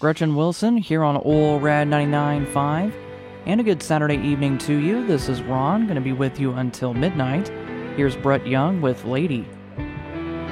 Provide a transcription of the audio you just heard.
Gretchen Wilson here on Ol' Rad 99.5. And a good Saturday evening to you. This is Ron, going to be with you until midnight. Here's Brett Young with Lady.